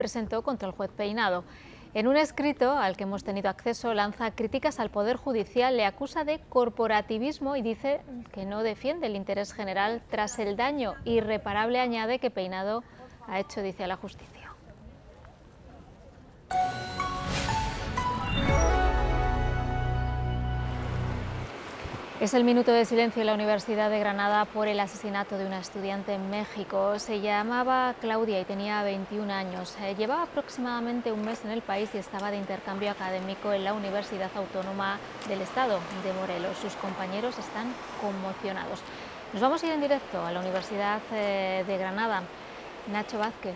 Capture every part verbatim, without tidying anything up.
presentó contra el juez Peinado. En un escrito al que hemos tenido acceso lanza críticas al Poder Judicial, le acusa de corporativismo y dice que no defiende el interés general tras el daño irreparable, añade, que Peinado ha hecho, dice, a la justicia. Es el minuto de silencio en la Universidad de Granada por el asesinato de una estudiante en México. Se llamaba Claudia y tenía veintiún años. Llevaba aproximadamente un mes en el país y estaba de intercambio académico en la Universidad Autónoma del Estado de Morelos. Sus compañeros están conmocionados. Nos vamos a ir en directo a la Universidad de Granada. Nacho Vázquez.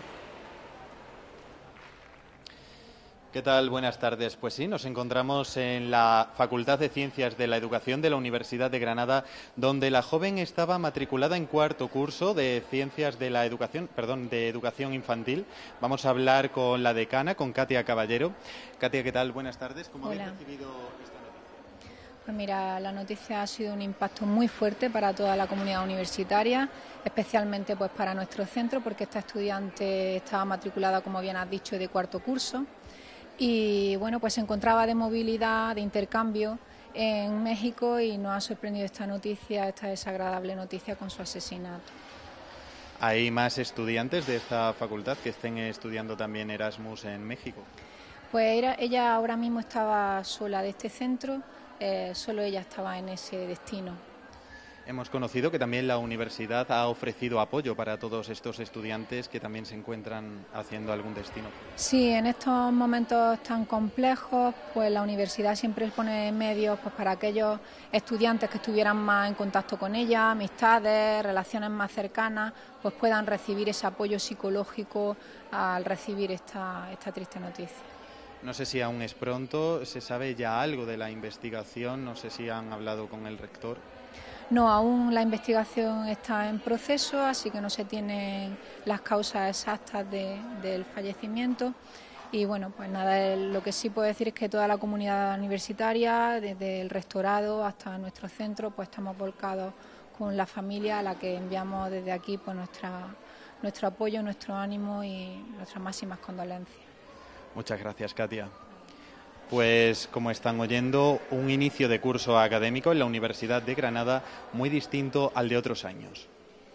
¿Qué tal? Buenas tardes. Pues sí, nos encontramos en la Facultad de Ciencias de la Educación de la Universidad de Granada, donde la joven estaba matriculada en cuarto curso de Ciencias de la Educación, perdón, de Educación Infantil. Vamos a hablar con la decana, con Katia Caballero. Katia, ¿qué tal? Buenas tardes. ¿Cómo habéis recibido esta noticia? Pues mira, la noticia ha sido un impacto muy fuerte para toda la comunidad universitaria, especialmente pues para nuestro centro, porque esta estudiante estaba matriculada, como bien has dicho, de cuarto curso. Y bueno, pues se encontraba de movilidad, de intercambio en México y nos ha sorprendido esta noticia, esta desagradable noticia con su asesinato. ¿Hay más estudiantes de esta facultad que estén estudiando también Erasmus en México? Pues era, ella ahora mismo estaba sola de este centro, eh, solo ella estaba en ese destino. Hemos conocido que también la universidad ha ofrecido apoyo para todos estos estudiantes que también se encuentran haciendo algún destino. Sí, en estos momentos tan complejos, pues la universidad siempre pone medios pues, para aquellos estudiantes que estuvieran más en contacto con ella, amistades, relaciones más cercanas, pues puedan recibir ese apoyo psicológico al recibir esta, esta triste noticia. No sé si aún es pronto, se sabe ya algo de la investigación, no sé si han hablado con el rector. No, aún la investigación está en proceso, así que no se tienen las causas exactas de, del fallecimiento. Y bueno, pues nada, lo que sí puedo decir es que toda la comunidad universitaria, desde el rectorado hasta nuestro centro, pues estamos volcados con la familia a la que enviamos desde aquí pues nuestra, nuestro apoyo, nuestro ánimo y nuestras máximas condolencias. Muchas gracias, Katia. Pues, como están oyendo, un inicio de curso académico en la Universidad de Granada muy distinto al de otros años.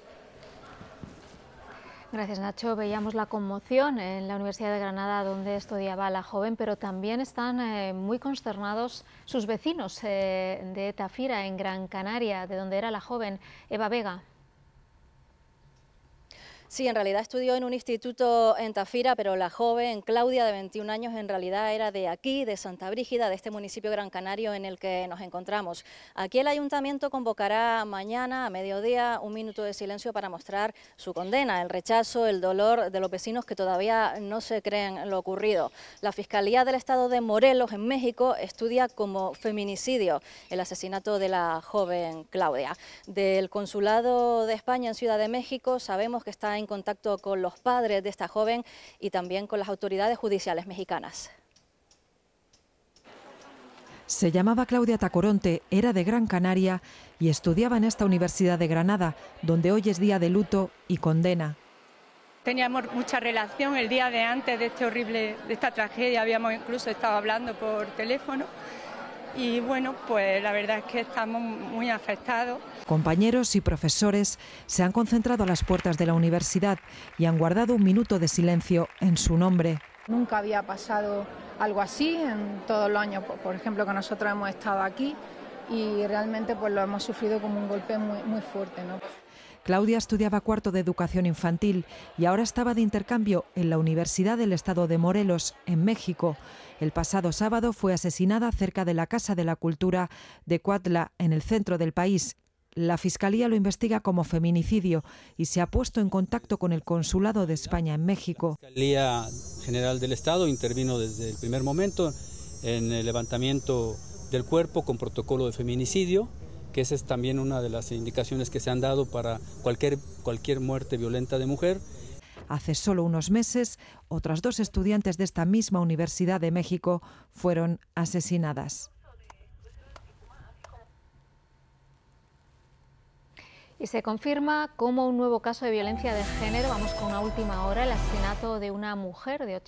Gracias, Nacho. Veíamos la conmoción en la Universidad de Granada, donde estudiaba la joven, pero también están eh, muy consternados sus vecinos eh, de Tafira, en Gran Canaria, de donde era la joven. Eva Vega. Sí, en realidad estudió en un instituto en Tafira, pero la joven Claudia, de veintiún años, en realidad era de aquí, de Santa Brígida, de este municipio gran canario en el que nos encontramos. Aquí el ayuntamiento convocará mañana a mediodía un minuto de silencio para mostrar su condena, el rechazo, el dolor de los vecinos que todavía no se creen lo ocurrido. La Fiscalía del Estado de Morelos, en México, estudia como feminicidio el asesinato de la joven Claudia. Del Consulado de España en Ciudad de México sabemos que está en contacto con los padres de esta joven y también con las autoridades judiciales mexicanas. Se llamaba Claudia Tacoronte, era de Gran Canaria y estudiaba en esta Universidad de Granada, donde hoy es día de luto y condena. Teníamos mucha relación el día de antes de este horrible, de esta tragedia, habíamos incluso estado hablando por teléfono. Y bueno, pues la verdad es que estamos muy afectados. Compañeros y profesores se han concentrado a las puertas de la universidad y han guardado un minuto de silencio en su nombre. Nunca había pasado algo así en todos los años, por ejemplo, que nosotros hemos estado aquí y realmente pues lo hemos sufrido como un golpe muy, muy fuerte, ¿no? Claudia estudiaba cuarto de educación infantil y ahora estaba de intercambio en la Universidad del Estado de Morelos, en México. El pasado sábado fue asesinada cerca de la Casa de la Cultura de Cuautla, en el centro del país. La Fiscalía lo investiga como feminicidio y se ha puesto en contacto con el Consulado de España en México. La Fiscalía General del Estado intervino desde el primer momento en el levantamiento del cuerpo con protocolo de feminicidio, que esa es también una de las indicaciones que se han dado para cualquier, cualquier muerte violenta de mujer. Hace solo unos meses, otras dos estudiantes de esta misma Universidad de México fueron asesinadas. Y se confirma como un nuevo caso de violencia de género. Vamos con una última hora, el asesinato de una mujer de ochenta